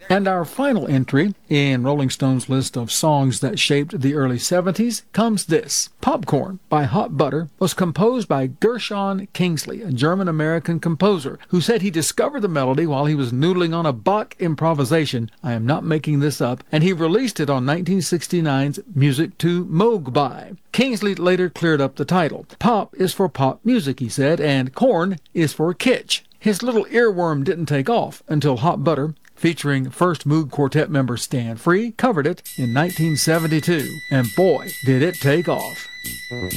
And our final entry in Rolling Stone's list of songs that shaped the early 70s comes this. Popcorn by Hot Butter was composed by Gershon Kingsley, a German-American composer who said he discovered the melody while he was noodling on a Bach improvisation. I am not making this up. And he released it on 1969's Music to Mogwai. Kingsley later cleared up the title. Pop is for pop music, he said, and corn is for kitsch. His little earworm didn't take off until Hot Butter, featuring first Moog Quartet member Stan Free, covered it in 1972. And boy, did it take off.